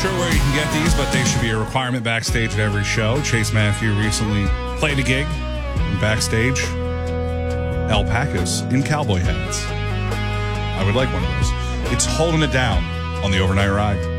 sure where you can get these, but they should be a requirement backstage at every show. Chase Matthew recently played a gig backstage. Alpacas in cowboy hats. I would like one of those. It's Holding It Down on the Overnight Ride.